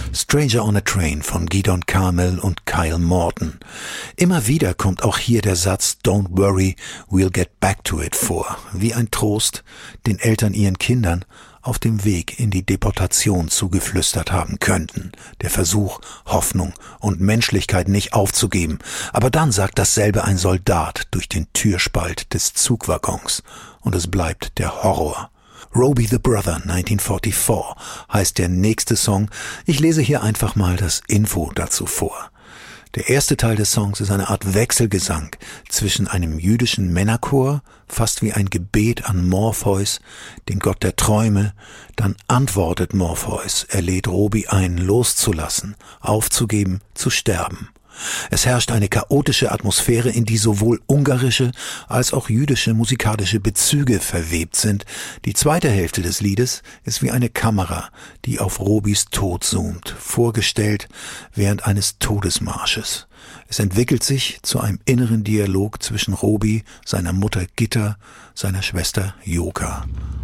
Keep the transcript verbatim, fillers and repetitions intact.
Stranger on a Train von Gidon Carmel und Kyle Morton. Immer wieder kommt auch hier der Satz Don't worry, we'll get back to it vor, wie ein Trost, den Eltern ihren Kindern auf dem Weg in die Deportation zugeflüstert haben könnten. Der Versuch, Hoffnung und Menschlichkeit nicht aufzugeben. Aber dann sagt dasselbe ein Soldat durch den Türspalt des Zugwaggons und es bleibt der Horror. Roby the Brother neunzehnhundertvierundvierzig heißt der nächste Song. Ich lese hier einfach mal das Info dazu vor. Der erste Teil des Songs ist eine Art Wechselgesang zwischen einem jüdischen Männerchor, fast wie ein Gebet an Morpheus, den Gott der Träume. Dann antwortet Morpheus, er lädt Roby ein, loszulassen, aufzugeben, zu sterben. Es herrscht eine chaotische Atmosphäre, in die sowohl ungarische als auch jüdische musikalische Bezüge verwebt sind. Die zweite Hälfte des Liedes ist wie eine Kamera, die auf Robys Tod zoomt, vorgestellt während eines Todesmarsches. Es entwickelt sich zu einem inneren Dialog zwischen Roby, seiner Mutter Gitta, seiner Schwester Joka